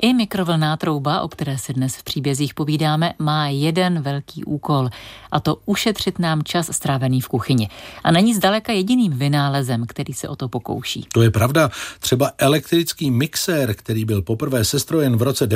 I mikrovlnná trouba, o které si dnes v příbězích povídáme, má jeden velký úkol, a to ušetřit nám čas strávený v kuchyni. A není zdaleka jediným vynálezem, který se o to pokouší. To je pravda. Třeba elektrický mixér, který byl poprvé sestrojen v roce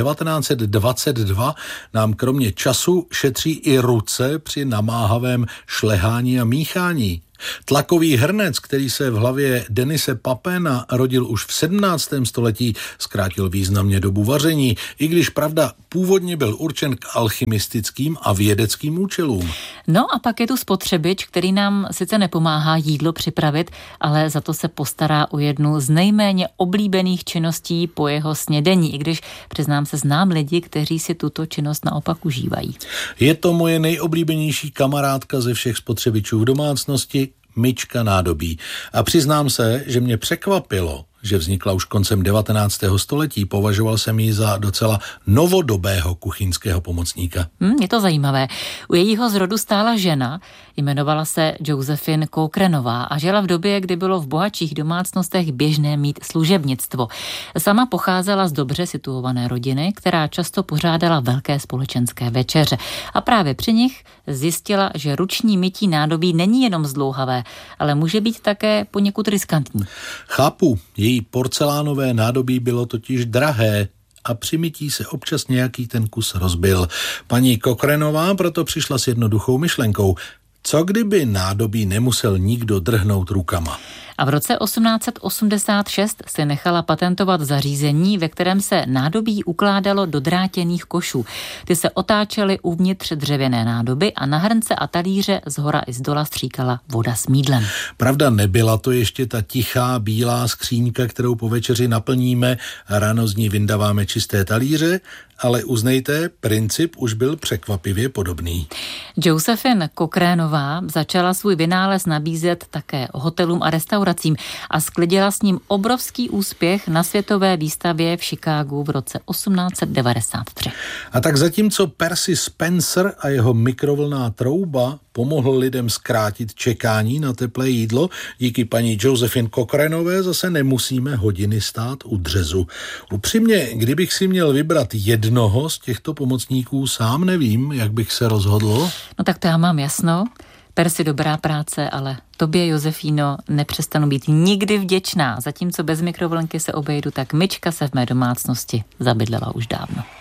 1922, nám kromě času šetří i ruce při namáhavém šlehání a míchání. Tlakový hrnec, který se v hlavě Denise Papena rodil už v 17. století, zkrátil významně dobu vaření, i když pravda původně byl určen k alchymistickým a vědeckým účelům. No a pak je tu spotřebič, který nám sice nepomáhá jídlo připravit, ale za to se postará o jednu z nejméně oblíbených činností po jeho snědení, i když přiznám se, znám lidi, kteří si tuto činnost naopak užívají. Je to moje nejoblíbenější kamarádka ze všech spotřebičů v domácnosti, myčka nádobí. A přiznám se, že mě překvapilo, že vznikla už koncem 19. století. Považoval jsem ji za docela novodobého kuchyňského pomocníka. Je to zajímavé. U jejího zrodu stála žena, jmenovala se Josephine Cochranová a žila v době, kdy bylo v bohatších domácnostech běžné mít služebnictvo. Sama pocházela z dobře situované rodiny, která často pořádala velké společenské večeře. A právě při nich zjistila, že ruční mytí nádobí není jenom zdlouhavé, ale může být také poněkud riskantní. Chápu, její porcelánové nádobí bylo totiž drahé a při mytí se občas nějaký ten kus rozbil. Paní Cochranová proto přišla s jednoduchou myšlenkou. Co kdyby nádobí nemusel nikdo drhnout rukama? A v roce 1886 si nechala patentovat zařízení, ve kterém se nádobí ukládalo do drátěných košů. Ty se otáčely uvnitř dřevěné nádoby a na hrnce a talíře zhora i zdola stříkala voda s mýdlem. Pravda, nebyla to ještě ta tichá bílá skříňka, kterou po večeři naplníme a ráno z ní vyndáváme čisté talíře, ale uznejte, princip už byl překvapivě podobný. Josephine Cochranová začala svůj vynález nabízet také hotelům a restauracím a sklidila s ním obrovský úspěch na světové výstavě v Chicagu v roce 1893. A tak zatímco Percy Spencer a jeho mikrovlnná trouba pomohl lidem zkrátit čekání na teplé jídlo, díky paní Josephine Cochranové zase nemusíme hodiny stát u dřezu. Upřímně, kdybych si měl vybrat jednoho z těchto pomocníků, sám nevím, jak bych se rozhodl. No tak to já mám jasno. Percy, dobrá práce, ale tobě, Josefíno, nepřestanu být nikdy vděčná. Zatímco bez mikrovlnky se obejdu, tak myčka se v mé domácnosti zabydlela už dávno.